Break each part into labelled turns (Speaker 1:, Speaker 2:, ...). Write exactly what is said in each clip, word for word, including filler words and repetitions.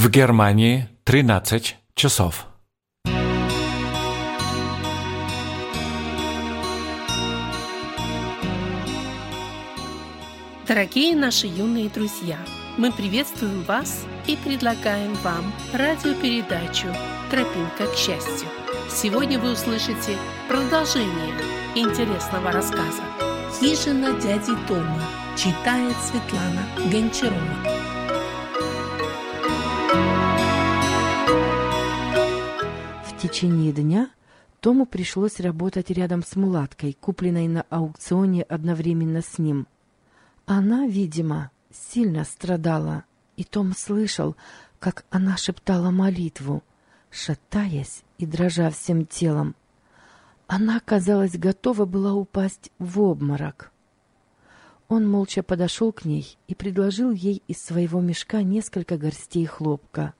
Speaker 1: В Германии тринадцать часов.
Speaker 2: Дорогие наши юные друзья, мы приветствуем вас и предлагаем вам радиопередачу «Тропинка к счастью». Сегодня вы услышите продолжение интересного рассказа.
Speaker 3: «Хижина дяди Тома», читает Светлана Гончарова.
Speaker 4: В течение дня Тому пришлось работать рядом с мулаткой, купленной на аукционе одновременно с ним. Она, видимо, сильно страдала, и Том слышал, как она шептала молитву, шатаясь и дрожа всем телом. Она, казалось, готова была упасть в обморок. Он молча подошел к ней и предложил ей из своего мешка несколько горстей хлопка.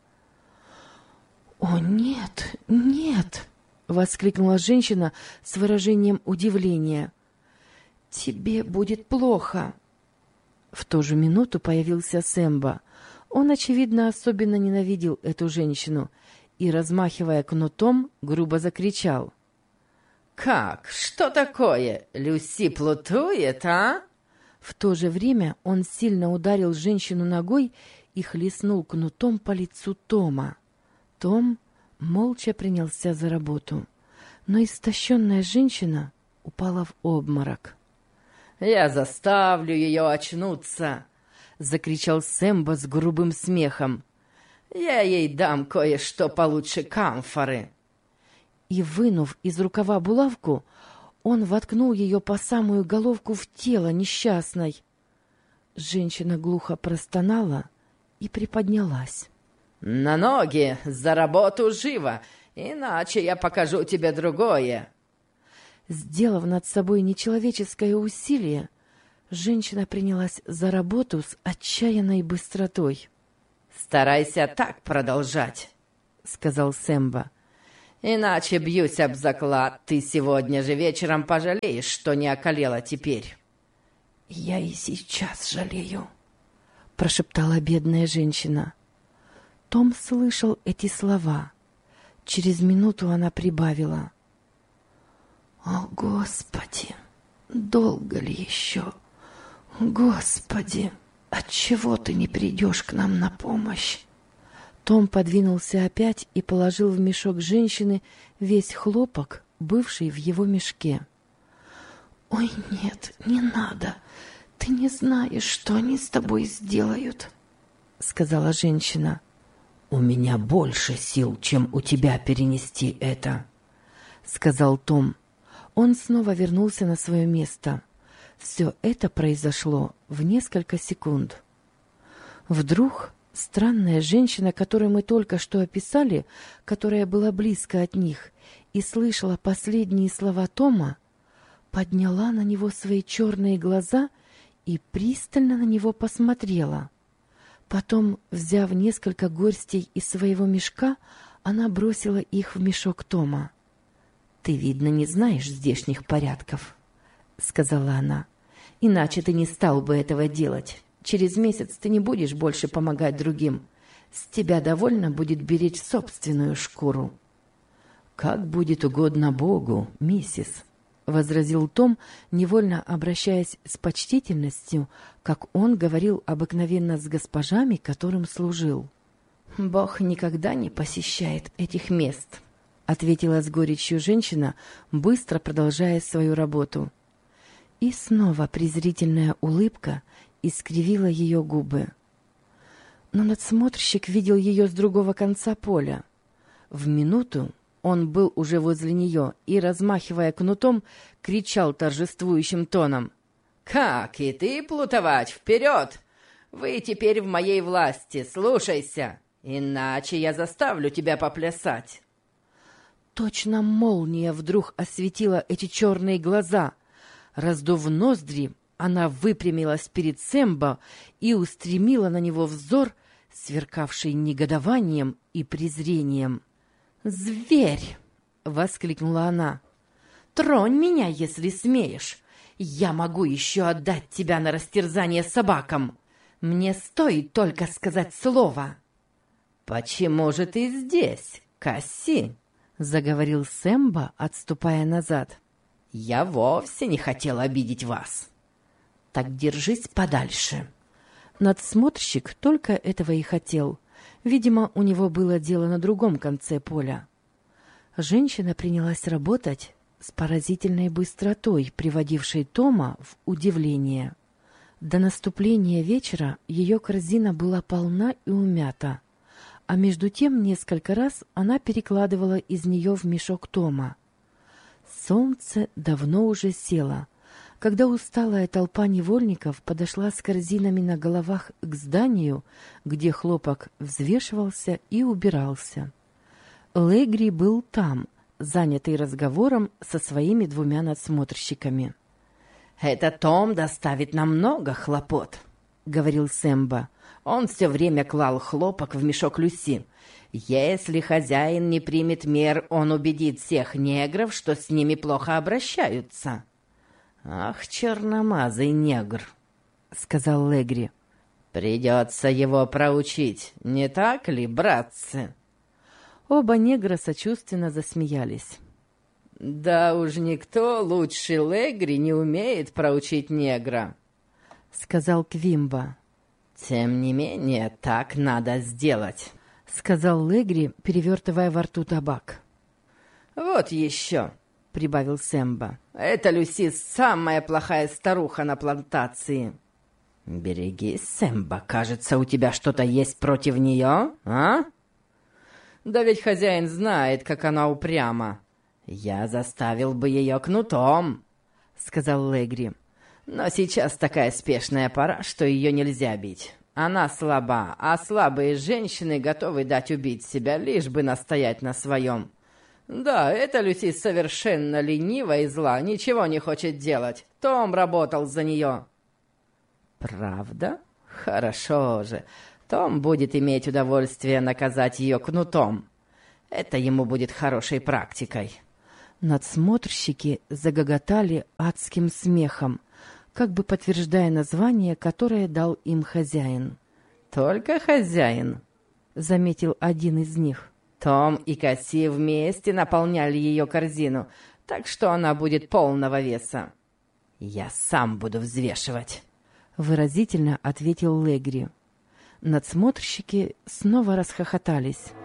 Speaker 4: «О, нет, нет!» — воскликнула женщина с выражением удивления. «Тебе будет плохо!» В ту же минуту появился Сэмбо. Он, очевидно, особенно ненавидел эту женщину и, размахивая кнутом, грубо закричал.
Speaker 5: «Как? Что такое? Люси плутует, а?»
Speaker 4: В то же время он сильно ударил женщину ногой и хлестнул кнутом по лицу Тома. Том молча принялся за работу, но истощенная женщина упала в обморок.
Speaker 5: «Я заставлю ее очнуться!» — закричал Сэмбо с грубым смехом. «Я ей дам кое-что получше камфоры!»
Speaker 4: И, вынув из рукава булавку, он воткнул ее по самую головку в тело несчастной. Женщина глухо простонала и приподнялась.
Speaker 5: «На ноги! За работу живо! Иначе я покажу тебе другое!»
Speaker 4: Сделав над собой нечеловеческое усилие, женщина принялась за работу с отчаянной быстротой.
Speaker 5: «Старайся так продолжать», — сказал Сэмбо. «Иначе, бьюсь об заклад, ты сегодня же вечером пожалеешь, что не околела теперь».
Speaker 3: «Я и сейчас жалею»,
Speaker 4: — прошептала бедная женщина. Том слышал эти слова. Через минуту она прибавила. «О, Господи! Долго ли еще? Господи! Отчего ты не придешь к нам на помощь?» Том подвинулся опять и положил в мешок женщины весь хлопок, бывший в его мешке. «Ой, нет, не надо! Ты не знаешь, что они с тобой сделают!» — сказала женщина.
Speaker 5: «У меня больше сил, чем у тебя перенести это»,
Speaker 4: — сказал Том. Он снова вернулся на свое место. Все это произошло в несколько секунд. Вдруг странная женщина, которую мы только что описали, которая была близко от них и слышала последние слова Тома, подняла на него свои черные глаза и пристально на него посмотрела. Потом, взяв несколько горстей из своего мешка, она бросила их в мешок Тома. «Ты, видно, не знаешь здешних порядков», — сказала она. «Иначе ты не стал бы этого делать. Через месяц ты не будешь больше помогать другим. С тебя довольно будет беречь собственную шкуру».
Speaker 5: «Как будет угодно Богу, миссис»,
Speaker 4: — возразил Том, невольно обращаясь с почтительностью, как он говорил обыкновенно с госпожами, которым служил. «Бог никогда не посещает этих мест», — ответила с горечью женщина, быстро продолжая свою работу. И снова презрительная улыбка искривила ее губы. Но надсмотрщик видел ее с другого конца поля. В минуту он был уже возле нее и, размахивая кнутом, кричал торжествующим тоном.
Speaker 5: «Как и ты плутовать? Вперед! Вы теперь в моей власти, слушайся, иначе я заставлю тебя поплясать!»
Speaker 4: Точно молния вдруг осветила эти черные глаза. Раздув ноздри, она выпрямилась перед Сэмбо и устремила на него взор, сверкавший негодованием и презрением. «Зверь!» — воскликнула она. «Тронь меня, если смеешь! Я могу еще отдать тебя на растерзание собакам! Мне стоит только сказать слово!»
Speaker 5: «Почему же ты здесь, Касси?» — заговорил Сэмбо, отступая назад. «Я вовсе не хотел обидеть вас». «Так держись подальше».
Speaker 4: Надсмотрщик только этого и хотел. Видимо, у него было дело на другом конце поля. Женщина принялась работать с поразительной быстротой, приводившей Тома в удивление. До наступления вечера ее корзина была полна и умята, а между тем несколько раз она перекладывала из нее в мешок Тома. Солнце давно уже село, когда усталая толпа невольников подошла с корзинами на головах к зданию, где хлопок взвешивался и убирался. Легри был там, занятый разговором со своими двумя надсмотрщиками.
Speaker 5: «Это Том доставит нам много хлопот», — говорил Сэмбо. «Он все время клал хлопок в мешок Люси. Если хозяин не примет мер, он убедит всех негров, что с ними плохо обращаются». «Ах, черномазый негр», — сказал Легри. «Придется его проучить, не так ли, братцы?»
Speaker 4: Оба негра сочувственно засмеялись.
Speaker 5: «Да уж никто лучше Легри не умеет проучить негра», — сказал Квимбо. «Тем не менее, так надо сделать», — сказал Легри, перевертывая во рту табак. «Вот еще», — прибавил Сэмбо. «Это Люси самая плохая старуха на плантации». «Берегись, Сэмбо, кажется, у тебя что-то есть против нее, а?» «Да ведь хозяин знает, как она упряма». «Я заставил бы ее кнутом», — сказал Легри. «Но сейчас такая спешная пора, что ее нельзя бить. Она слаба, а слабые женщины готовы дать убить себя, лишь бы настоять на своем. Да, эта Люси совершенно ленива и зла, ничего не хочет делать. Том работал за нее». «Правда? Хорошо же. Том будет иметь удовольствие наказать ее кнутом. Это ему будет хорошей практикой».
Speaker 4: Надсмотрщики загоготали адским смехом, как бы подтверждая название, которое дал им хозяин.
Speaker 5: «Только хозяин», — заметил один из них. «Том и Касси вместе наполняли ее корзину, так что она будет полного веса». «Я сам буду взвешивать», — выразительно ответил Легри. Надсмотрщики снова расхохотались.